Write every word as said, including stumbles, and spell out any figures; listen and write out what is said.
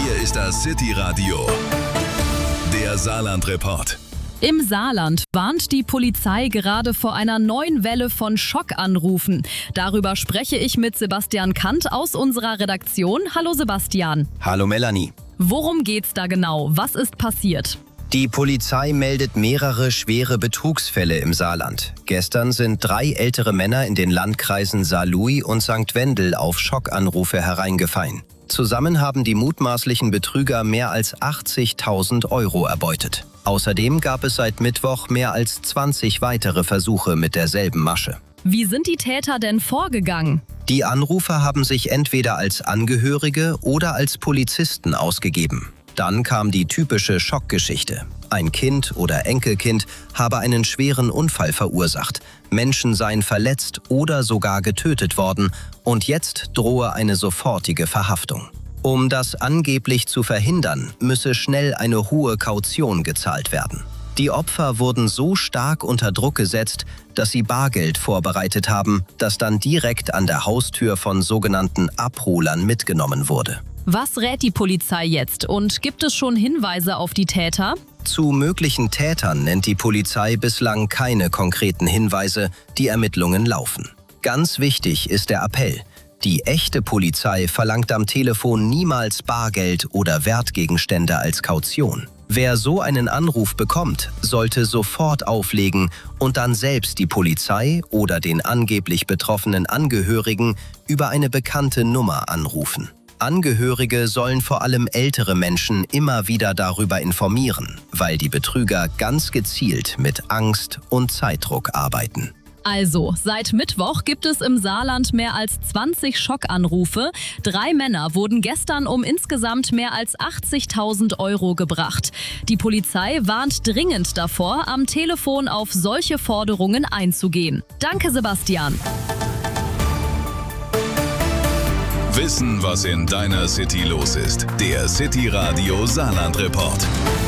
Hier ist das City Radio, der Saarland-Report. Im Saarland warnt die Polizei gerade vor einer neuen Welle von Schockanrufen. Darüber spreche ich mit Sebastian Kant aus unserer Redaktion. Hallo Sebastian. Hallo Melanie. Worum geht's da genau? Was ist passiert? Die Polizei meldet mehrere schwere Betrugsfälle im Saarland. Gestern sind drei ältere Männer in den Landkreisen Saarlouis und Sankt Wendel auf Schockanrufe hereingefallen. Zusammen haben die mutmaßlichen Betrüger mehr als achtzigtausend Euro erbeutet. Außerdem gab es seit Mittwoch mehr als zwanzig weitere Versuche mit derselben Masche. Wie sind die Täter denn vorgegangen? Die Anrufer haben sich entweder als Angehörige oder als Polizisten ausgegeben. Dann kam die typische Schockgeschichte. Ein Kind oder Enkelkind habe einen schweren Unfall verursacht, Menschen seien verletzt oder sogar getötet worden und jetzt drohe eine sofortige Verhaftung. Um das angeblich zu verhindern, müsse schnell eine hohe Kaution gezahlt werden. Die Opfer wurden so stark unter Druck gesetzt, dass sie Bargeld vorbereitet haben, das dann direkt an der Haustür von sogenannten Abholern mitgenommen wurde. Was rät die Polizei jetzt und gibt es schon Hinweise auf die Täter? Zu möglichen Tätern nennt die Polizei bislang keine konkreten Hinweise, die Ermittlungen laufen. Ganz wichtig ist der Appell: Die echte Polizei verlangt am Telefon niemals Bargeld oder Wertgegenstände als Kaution. Wer so einen Anruf bekommt, sollte sofort auflegen und dann selbst die Polizei oder den angeblich betroffenen Angehörigen über eine bekannte Nummer anrufen. Angehörige sollen vor allem ältere Menschen immer wieder darüber informieren, weil die Betrüger ganz gezielt mit Angst und Zeitdruck arbeiten. Also, seit Mittwoch gibt es im Saarland mehr als zwanzig Schockanrufe. Drei Männer wurden gestern um insgesamt mehr als achtzigtausend Euro gebracht. Die Polizei warnt dringend davor, am Telefon auf solche Forderungen einzugehen. Danke, Sebastian. Wissen, was in deiner City los ist. Der City Radio Saarland-Report.